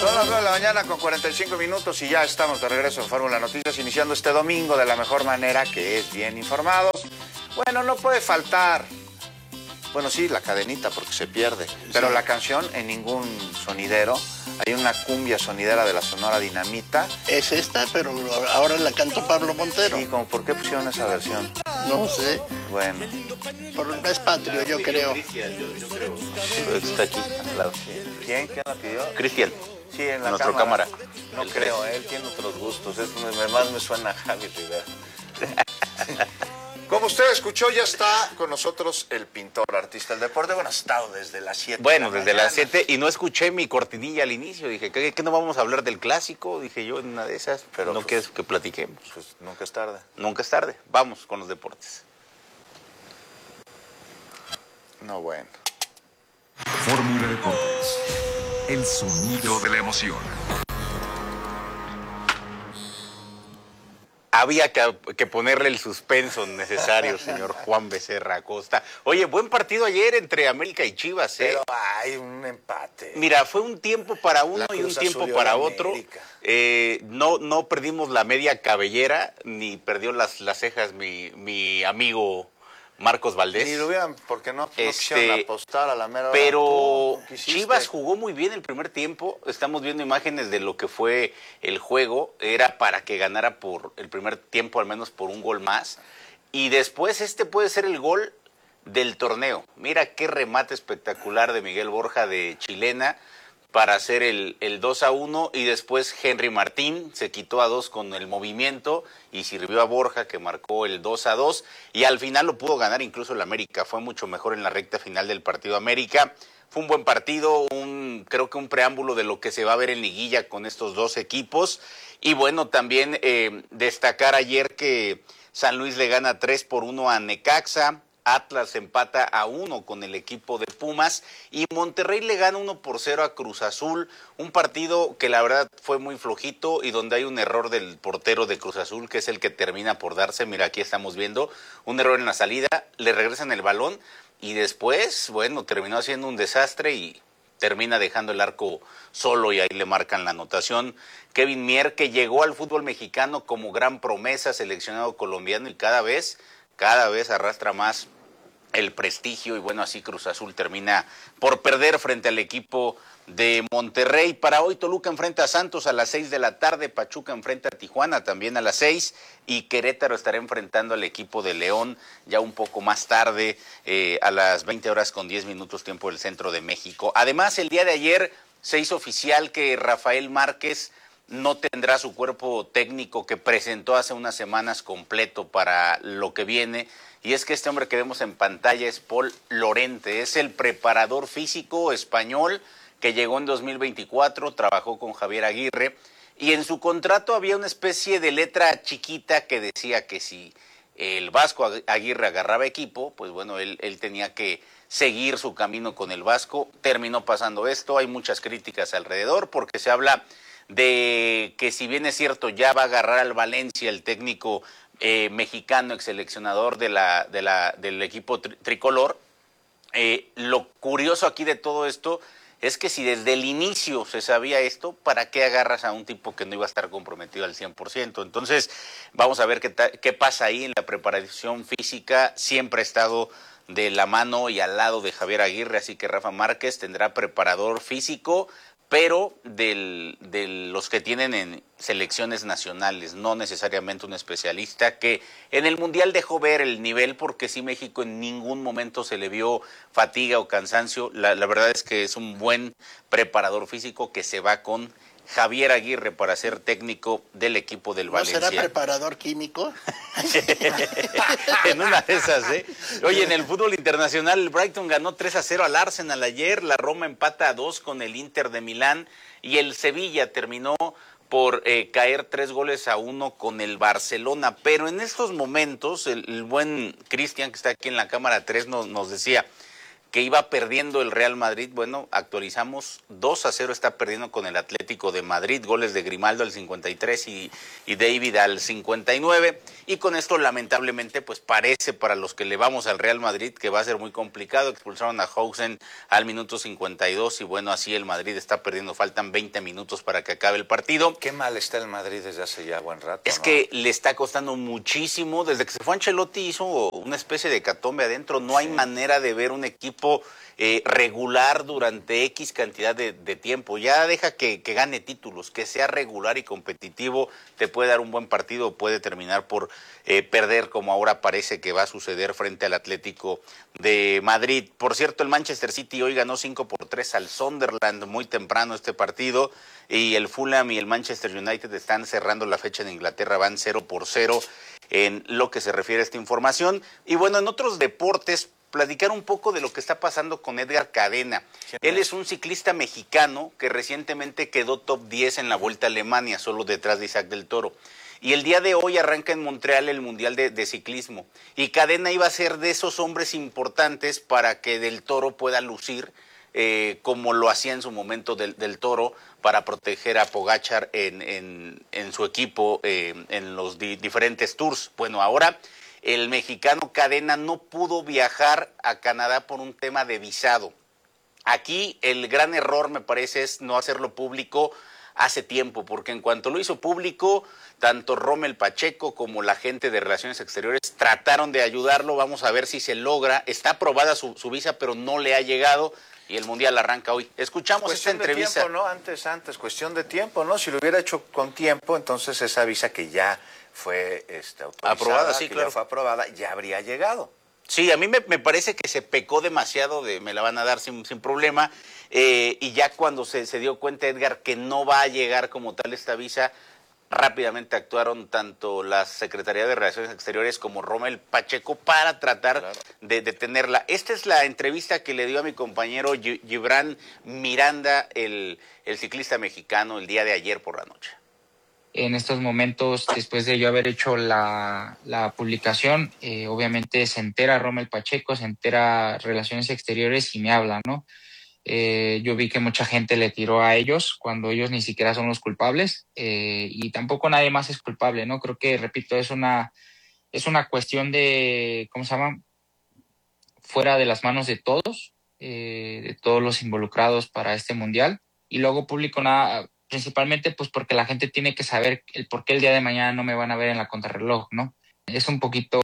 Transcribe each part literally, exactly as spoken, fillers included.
Son las nueve de la mañana con cuarenta y cinco minutos y ya estamos de regreso en Fórmula Noticias, iniciando este domingo de la mejor manera, que es bien informados. Bueno, no puede faltar, bueno sí, la cadenita porque se pierde, pero sí. La canción en ningún sonidero. Hay una cumbia sonidera de la Sonora Dinamita. Es esta, pero ahora la cantó Pablo Montero. Sí, como ¿por qué pusieron esa versión? No sé. Bueno. Por es patrio, yo creo. Cristian, yo, yo creo. Sí, está aquí, al lado. ¿Quién? ¿Quién la pidió? Cristian. Sí, en la Nuestro cámara. cámara. No creo, él tiene otros gustos. Es, me, más me suena a Javi Rivera. Como usted escuchó, ya está con nosotros el pintor, artista del deporte. Bueno, ha estado desde las siete. Bueno, de desde las siete, y no escuché mi cortinilla al inicio. Dije, ¿qué, qué no vamos a hablar del clásico? Dije yo en una de esas, pero no pues, quieres que platiquemos. Pues nunca es tarde. Nunca es tarde. Vamos con los deportes. No, bueno. Fórmula Deportes. El sonido de la emoción. Había que, que ponerle el suspenso necesario, señor Juan Becerra Acosta. Oye, buen partido ayer entre América y Chivas, ¿eh? Pero hay un empate. Mira, fue un tiempo para uno y un tiempo para otro. Eh, no, no perdimos la media cabellera, ni perdió las, las cejas mi, mi amigo Marcos Valdés. Ni lo hubieran, porque no, no este, quisieron apostar a la mera hora. Pero Chivas jugó muy bien el primer tiempo. Estamos viendo imágenes de lo que fue el juego. Era para que ganara por el primer tiempo, al menos por un gol más. Y después este puede ser el gol del torneo. Mira qué remate espectacular de Miguel Borja de chilena para hacer el, el dos a uno, y después Henry Martín se quitó a dos con el movimiento y sirvió a Borja, que marcó el dos a dos, y al final lo pudo ganar incluso el América. Fue mucho mejor en la recta final del partido América. Fue un buen partido, un creo que un preámbulo de lo que se va a ver en liguilla con estos dos equipos. Y bueno, también eh, destacar ayer que San Luis le gana tres por uno a Necaxa. Atlas empata a uno con el equipo de Pumas y Monterrey le gana uno por cero a Cruz Azul, un partido que la verdad fue muy flojito y donde hay un error del portero de Cruz Azul, que es el que termina por darse. Mira, aquí estamos viendo un error en la salida, le regresan el balón y después, bueno, terminó haciendo un desastre y termina dejando el arco solo, y ahí le marcan la anotación. Kevin Mier, que llegó al fútbol mexicano como gran promesa, seleccionado colombiano, y cada vez cada vez arrastra más el prestigio, y bueno, así Cruz Azul termina por perder frente al equipo de Monterrey. Para hoy Toluca enfrenta a Santos a las seis de la tarde, Pachuca enfrenta a Tijuana también a las seis, y Querétaro estará enfrentando al equipo de León ya un poco más tarde, eh, a las veinte horas con diez minutos tiempo del centro de México. Además, el día de ayer se hizo oficial que Rafael Márquez no tendrá su cuerpo técnico que presentó hace unas semanas completo para lo que viene, y es que este hombre que vemos en pantalla es Paul Lorente, es el preparador físico español que llegó en dos mil veinticuatro, trabajó con Javier Aguirre, y en su contrato había una especie de letra chiquita que decía que si el Vasco Aguirre agarraba equipo, pues bueno, él, él tenía que seguir su camino con el Vasco. Terminó pasando esto, hay muchas críticas alrededor porque se habla de que, si bien es cierto, ya va a agarrar al Valencia el técnico eh, mexicano, ex seleccionador de la, de la, del equipo tri tricolor, eh, lo curioso aquí de todo esto es que si desde el inicio se sabía esto, ¿para qué agarras a un tipo que no iba a estar comprometido al cien por ciento? Entonces, vamos a ver qué, qué pasa ahí en la preparación física. Siempre ha estado de la mano y al lado de Javier Aguirre, así que Rafa Márquez tendrá preparador físico, pero del, de los que tienen en selecciones nacionales, no necesariamente un especialista, que en el Mundial dejó ver el nivel, porque sí, México en ningún momento se le vio fatiga o cansancio. La, la verdad es que es un buen preparador físico que se va con Javier Aguirre para ser técnico del equipo del ¿No Valencia. será preparador químico? En una de esas, ¿eh? Oye, en el fútbol internacional, el Brighton ganó tres a cero al Arsenal ayer, la Roma empata a dos con el Inter de Milán, y el Sevilla terminó por eh, caer tres goles a uno con el Barcelona. Pero en estos momentos, el, el buen Cristian, que está aquí en la cámara tres, nos, nos decía que iba perdiendo el Real Madrid. Bueno, actualizamos, dos a cero está perdiendo con el Atlético de Madrid, goles de Grimaldo al cincuenta y tres y, y David al cincuenta y nueve, y con esto lamentablemente pues parece para los que le vamos al Real Madrid que va a ser muy complicado. Expulsaron a Hausen al minuto cincuenta y dos y bueno, así el Madrid está perdiendo, faltan veinte minutos para que acabe el partido. Qué mal está el Madrid desde hace ya buen rato. Es ¿no? que le está costando muchísimo, desde que se fue Ancelotti hizo una especie de hecatombe adentro, no hay Sí. manera de ver un equipo Eh, regular durante X cantidad de, de tiempo. Ya deja que, que gane títulos, que sea regular y competitivo, te puede dar un buen partido o puede terminar por eh, perder, como ahora parece que va a suceder frente al Atlético de Madrid. Por cierto, el Manchester City hoy ganó cinco por tres al Sunderland muy temprano este partido, y el Fulham y el Manchester United están cerrando la fecha en Inglaterra, van cero por cero en lo que se refiere a esta información. Y bueno, en otros deportes, platicar un poco de lo que está pasando con Edgar Cadena. Él es un ciclista mexicano que recientemente quedó top diez en la Vuelta a Alemania, solo detrás de Isaac del Toro. Y el día de hoy arranca en Montreal el Mundial de, de Ciclismo. Y Cadena iba a ser de esos hombres importantes para que del Toro pueda lucir eh, como lo hacía en su momento del, del Toro, para proteger a Pogačar en, en, en su equipo eh, en los di, diferentes tours. Bueno, ahora el mexicano Cadena no pudo viajar a Canadá por un tema de visado. Aquí el gran error, me parece, es no hacerlo público hace tiempo, porque en cuanto lo hizo público, tanto Rommel Pacheco como la gente de Relaciones Exteriores trataron de ayudarlo. Vamos a ver si se logra. Está aprobada su, su visa, pero no le ha llegado, y el Mundial arranca hoy. Escuchamos cuestión esta entrevista. De tiempo, ¿no? Antes, antes, cuestión de tiempo, ¿no? Si lo hubiera hecho con tiempo, entonces esa visa que ya fue este, autorizada, aprobada, sí, que claro. ya fue aprobada, ya habría llegado. Sí, a mí me, me parece que se pecó demasiado de me la van a dar sin, sin problema, eh, y ya cuando se, se dio cuenta Edgar que no va a llegar como tal esta visa, rápidamente actuaron tanto la Secretaría de Relaciones Exteriores como Rommel Pacheco para tratar claro. de detenerla. Esta es la entrevista que le dio a mi compañero Gibran Miranda, el, el ciclista mexicano, el día de ayer por la noche. En estos momentos, después de yo haber hecho la, la publicación, eh, obviamente se entera Rommel Pacheco, se entera Relaciones Exteriores y me habla, ¿no? Eh, yo vi que mucha gente le tiró a ellos cuando ellos ni siquiera son los culpables, eh, y tampoco nadie más es culpable, ¿no? Creo que, repito, es una, es una cuestión de, ¿cómo se llama? Fuera de las manos de todos, eh, de todos los involucrados para este mundial. Y luego público nada... principalmente pues porque la gente tiene que saber el por qué el día de mañana no me van a ver en la contrarreloj, ¿no? Es un poquito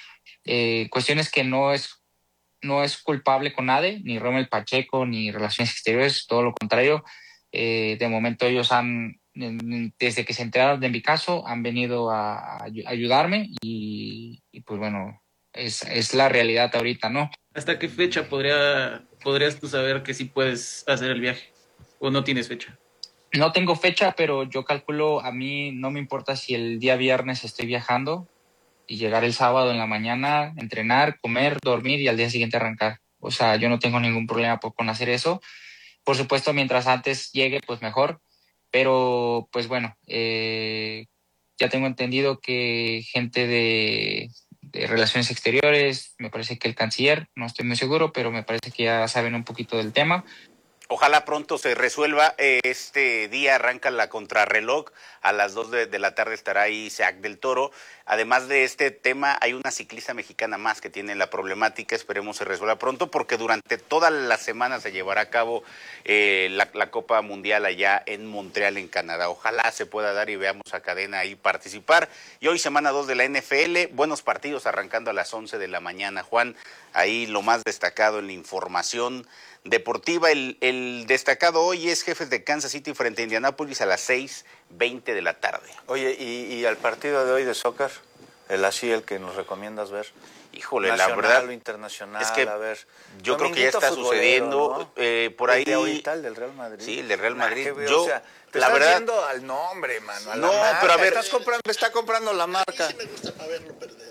eh, cuestiones que no es, no es culpable con nadie, ni Rommel Pacheco, ni Relaciones Exteriores, todo lo contrario. Eh, de momento ellos han, desde que se enteraron de mi caso, han venido a, a ayudarme y, y pues bueno, es, es la realidad ahorita, ¿no? ¿Hasta qué fecha podría, podrías tú saber que sí puedes hacer el viaje? ¿O no tienes fecha? No tengo fecha, pero yo calculo, a mí no me importa si el día viernes estoy viajando y llegar el sábado en la mañana, entrenar, comer, dormir y al día siguiente arrancar. O sea, yo no tengo ningún problema con hacer eso. Por supuesto, mientras antes llegue, pues mejor. Pero, pues bueno, eh, ya tengo entendido que gente de, de Relaciones Exteriores, me parece que el canciller, no estoy muy seguro, pero me parece que ya saben un poquito del tema. Ojalá pronto se resuelva. Este día arranca la contrarreloj. A las dos de, de la tarde estará ahí Isaac del Toro. Además de este tema, hay una ciclista mexicana más que tiene la problemática. Esperemos se resuelva pronto, porque durante toda la semana se llevará a cabo eh, la, la Copa Mundial allá en Montreal, en Canadá. Ojalá se pueda dar y veamos a Cadena ahí participar. Y hoy semana dos de la N F L. Buenos partidos arrancando a las once de la mañana. Juan, ahí lo más destacado en la información deportiva. El, el destacado hoy es Jefes de Kansas City frente a Indianápolis a las seis veinte de la tarde. Oye, ¿y, y al partido de hoy de soccer? El así, el que nos recomiendas ver. Híjole, nacional, la verdad. Lo internacional, es que a ver. Yo creo que ya está sucediendo. ¿No? Eh, por ahí. ¿El de ahorita, el del Real Madrid? Sí, el del Real Madrid. Nah, yo, o sea, te la estás verdad. yendo al nombre, mano. A no, la marca. pero a ver. Estás comprando, está comprando la marca. A mí sí me gusta para verlo perder.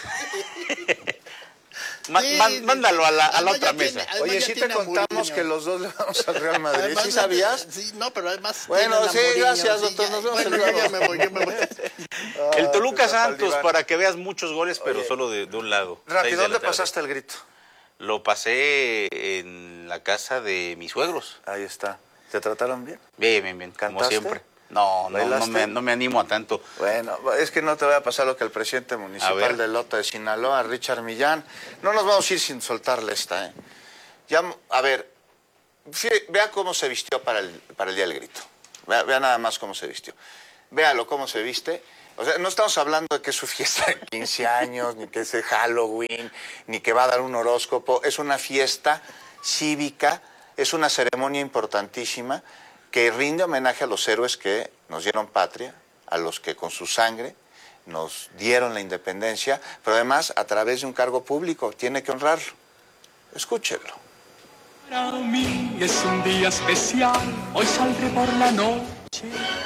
Ma, Sí, man, mándalo a la, a la además otra ya tiene- mesa. además Oye, ya sí te tiene a contamos Mourinho. que los dos le vamos al Real Madrid. Además, ¿Sí ya- sabías? Sí, no, pero además. Bueno, tienen a sí, Mourinho, gracias, sí, doctor, ya- nos vemos bueno, el yo luego. ya me voy, yo me voy. El Toluca Ah, Santos, Saldívar. para que veas muchos goles, pero Oye. solo de, de un lado. Rápido, Seis de la ¿dónde tarde. pasaste el grito? Lo pasé en la casa de mis suegros. Ahí está. ¿Te trataron bien? Bien, bien, bien, como ¿Cantaste? siempre. No, no, no me, no me animo a tanto. Bueno, es que no te va a pasar lo que el presidente municipal de Lota de Sinaloa, Richard Millán. No nos vamos a ir sin soltarle esta, ¿eh? Ya, a ver, fí- vea cómo se vistió para el, para el Día del Grito. Vea, vea nada más cómo se vistió. Véalo cómo se viste. O sea, no estamos hablando de que es su fiesta de quince años, ni que es de Halloween, ni que va a dar un horóscopo. Es una fiesta cívica, es una ceremonia importantísima que rinde homenaje a los héroes que nos dieron patria, a los que con su sangre nos dieron la independencia, pero además a través de un cargo público, tiene que honrarlo. Escúchenlo. Para mí es un día especial, hoy saldré por la noche.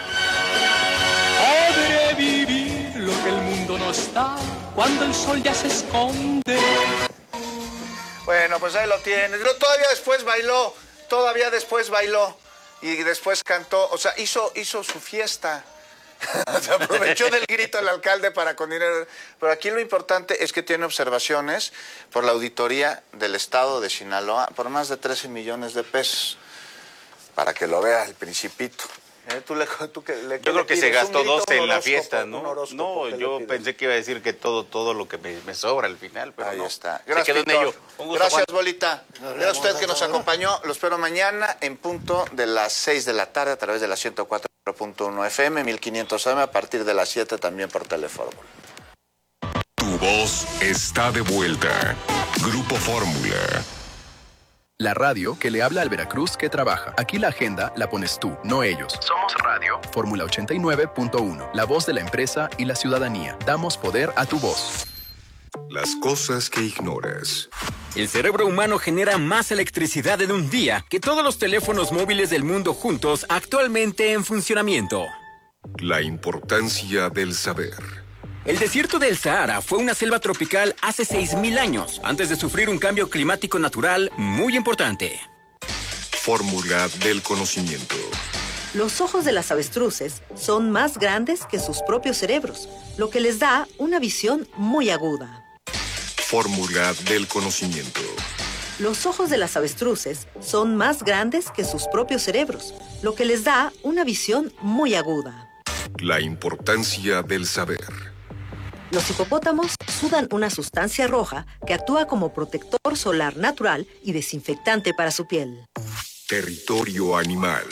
Podré vivir lo que el mundo no está cuando el sol ya se esconde. Bueno, pues ahí lo tienes. Todavía después bailó, todavía después bailó y después cantó, o sea, hizo, hizo su fiesta. Se aprovechó del grito del alcalde para con dinero. Pero aquí lo importante es que tiene observaciones por la auditoría del estado de Sinaloa por más de trece millones de pesos. Para que lo vea el Principito. ¿Eh? ¿Tú le, tú que, le, Yo creo que se gastó grito, dos en la horóscopo, fiesta, ¿no? horóscopo, No, yo pensé que iba a decir que todo, todo lo que me, me sobra al final, pero ahí no. está. Se Gracias, quedó en Víctor. ello. Un gusto, Gracias, Juan. Bolita. Gracias a usted que nos acompañó. Lo espero mañana en punto de las seis de la tarde a través de la ciento cuatro punto uno F M, mil quinientos A M, a partir de las siete también por Telefórmula. Tu voz está de vuelta. Grupo Fórmula. La radio que le habla al Veracruz que trabaja. Aquí la agenda la pones tú, no ellos. Somos Radio Fórmula ochenta y nueve punto uno. La voz de la empresa y la ciudadanía. Damos poder a tu voz. Las cosas que ignoras. El cerebro humano genera más electricidad en un día que todos los teléfonos móviles del mundo juntos actualmente en funcionamiento. La importancia del saber. El desierto del Sahara fue una selva tropical hace seis mil años, antes de sufrir un cambio climático natural muy importante. Fórmula del conocimiento. Los ojos de las avestruces son más grandes que sus propios cerebros, lo que les da una visión muy aguda. Fórmula del conocimiento. Los ojos de las avestruces son más grandes que sus propios cerebros, lo que les da una visión muy aguda. La importancia del saber. Los hipopótamos sudan una sustancia roja que actúa como protector solar natural y desinfectante para su piel. Territorio animal.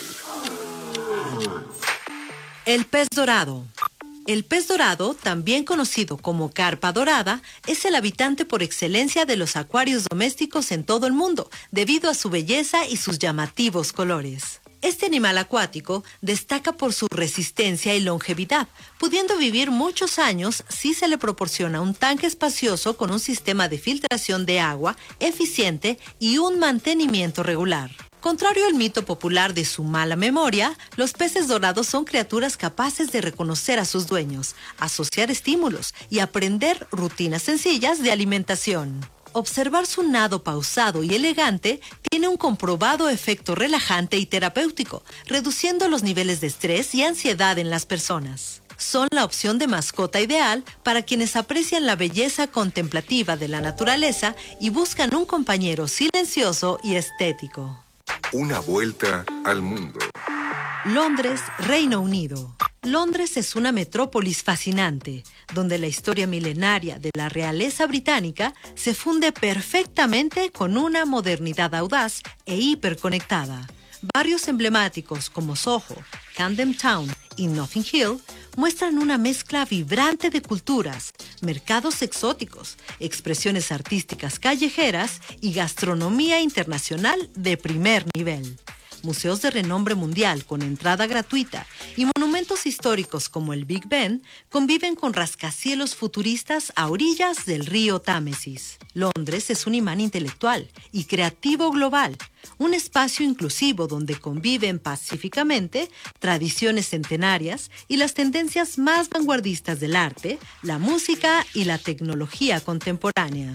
El pez dorado. El pez dorado, también conocido como carpa dorada, es el habitante por excelencia de los acuarios domésticos en todo el mundo, debido a su belleza y sus llamativos colores. Este animal acuático destaca por su resistencia y longevidad, pudiendo vivir muchos años si se le proporciona un tanque espacioso con un sistema de filtración de agua eficiente y un mantenimiento regular. Contrario al mito popular de su mala memoria, los peces dorados son criaturas capaces de reconocer a sus dueños, asociar estímulos y aprender rutinas sencillas de alimentación. Observar su nado pausado y elegante tiene un comprobado efecto relajante y terapéutico, reduciendo los niveles de estrés y ansiedad en las personas. Son la opción de mascota ideal para quienes aprecian la belleza contemplativa de la naturaleza y buscan un compañero silencioso y estético. Una vuelta al mundo. Londres, Reino Unido. Londres es una metrópolis fascinante, donde la historia milenaria de la realeza británica se funde perfectamente con una modernidad audaz e hiperconectada. Barrios emblemáticos como Soho, Camden Town y Notting Hill muestran una mezcla vibrante de culturas, mercados exóticos, expresiones artísticas callejeras y gastronomía internacional de primer nivel. Museos de renombre mundial con entrada gratuita y monumentos históricos como el Big Ben conviven con rascacielos futuristas a orillas del río Támesis. Londres es un imán intelectual y creativo global, un espacio inclusivo donde conviven pacíficamente tradiciones centenarias y las tendencias más vanguardistas del arte, la música y la tecnología contemporánea.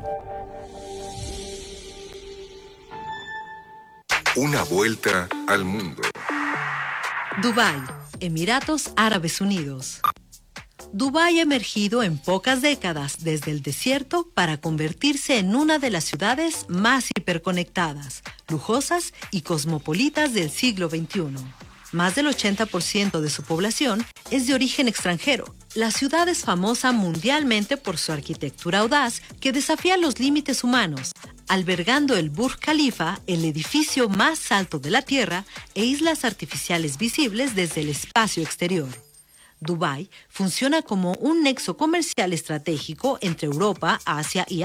Una vuelta al mundo. Dubái, Emiratos Árabes Unidos. Dubái ha emergido en pocas décadas desde el desierto para convertirse en una de las ciudades más hiperconectadas, lujosas y cosmopolitas del siglo veintiuno. Más del ochenta por ciento de su población es de origen extranjero. La ciudad es famosa mundialmente por su arquitectura audaz que desafía los límites humanos, albergando el Burj Khalifa, el edificio más alto de la Tierra, e islas artificiales visibles desde el espacio exterior. Dubái funciona como un nexo comercial estratégico entre Europa, Asia y